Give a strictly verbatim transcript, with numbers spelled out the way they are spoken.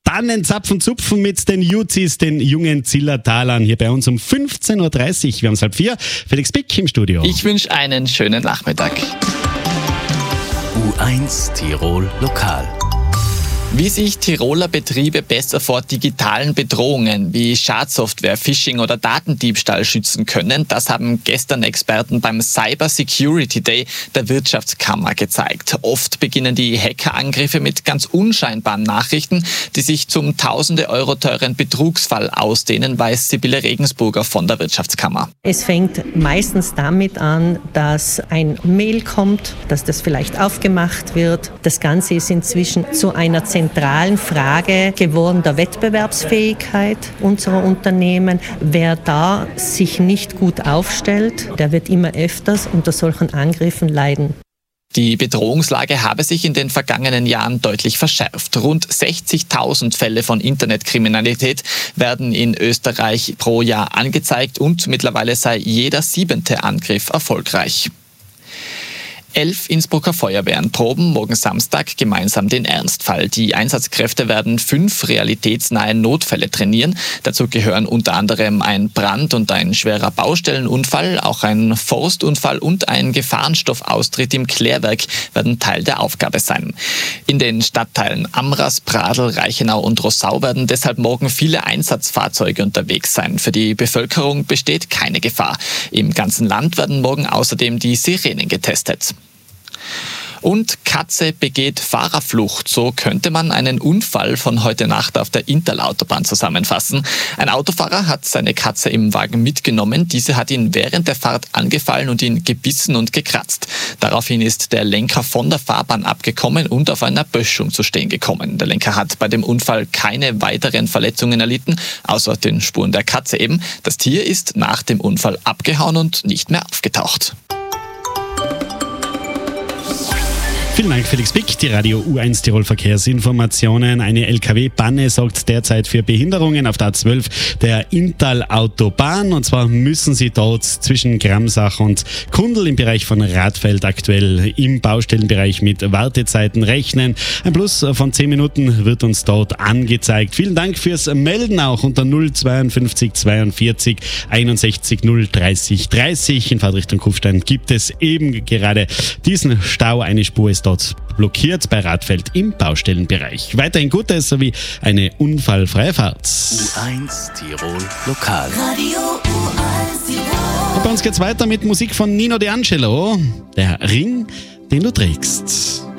Bannen, Zapfen, Zupfen mit den Juzis, den jungen Zillertalern, hier bei uns um fünfzehn Uhr dreißig. Wir haben es halb vier. Felix Pick im Studio. Ich wünsche einen schönen Nachmittag. U eins Tirol Lokal. Wie sich Tiroler Betriebe besser vor digitalen Bedrohungen wie Schadsoftware, Phishing oder Datendiebstahl schützen können, das haben gestern Experten beim Cyber Security Day der Wirtschaftskammer gezeigt. Oft beginnen die Hackerangriffe mit ganz unscheinbaren Nachrichten, die sich zum tausende Euro teuren Betrugsfall ausdehnen, weiß Sibylle Regensburger von der Wirtschaftskammer. Es fängt meistens damit an, dass ein Mail kommt, dass das vielleicht aufgemacht wird. Das Ganze ist inzwischen zu einer zentralen Frage geworden der Wettbewerbsfähigkeit unserer Unternehmen. Wer da sich nicht gut aufstellt, der wird immer öfters unter solchen Angriffen leiden. Die Bedrohungslage habe sich in den vergangenen Jahren deutlich verschärft. Rund sechzigtausend Fälle von Internetkriminalität werden in Österreich pro Jahr angezeigt und mittlerweile sei jeder siebente Angriff erfolgreich. Elf Innsbrucker Feuerwehren proben morgen Samstag gemeinsam den Ernstfall. Die Einsatzkräfte werden fünf realitätsnahe Notfälle trainieren. Dazu gehören unter anderem ein Brand- und ein schwerer Baustellenunfall, auch ein Forstunfall und ein Gefahrenstoffaustritt im Klärwerk werden Teil der Aufgabe sein. In den Stadtteilen Amras, Pradl, Reichenau und Rossau werden deshalb morgen viele Einsatzfahrzeuge unterwegs sein. Für die Bevölkerung besteht keine Gefahr. Im ganzen Land werden morgen außerdem die Sirenen getestet. Und Katze begeht Fahrerflucht. So könnte man einen Unfall von heute Nacht auf der Interlautobahn zusammenfassen. Ein Autofahrer hat seine Katze im Wagen mitgenommen. Diese hat ihn während der Fahrt angefallen und ihn gebissen und gekratzt. Daraufhin ist der Lenker von der Fahrbahn abgekommen und auf einer Böschung zu stehen gekommen. Der Lenker hat bei dem Unfall keine weiteren Verletzungen erlitten, außer den Spuren der Katze eben. Das Tier ist nach dem Unfall abgehauen und nicht mehr aufgetaucht. Vielen Dank, Felix Pick. Die Radio U eins Tirol Verkehrsinformationen. Eine L K W-Banne sorgt derzeit für Behinderungen auf der A zwölf der Inntal-Autobahn. Und zwar müssen Sie dort zwischen Gramsach und Kundl im Bereich von Radfeld aktuell im Baustellenbereich mit Wartezeiten rechnen. Ein Plus von zehn Minuten wird uns dort angezeigt. Vielen Dank fürs Melden auch unter null zweiundfünfzig zweiundvierzig einundsechzig null dreißig dreißig. In Fahrtrichtung Kufstein gibt es eben gerade diesen Stau. Eine Spur ist dort blockiert bei Radfeld im Baustellenbereich. Weiterhin Gutes sowie eine unfallfreie Fahrt. U eins Tirol Lokal. Radio U eins Tirol. Und bei uns geht's weiter mit Musik von Nino D'Angelo. Der Ring, den du trägst.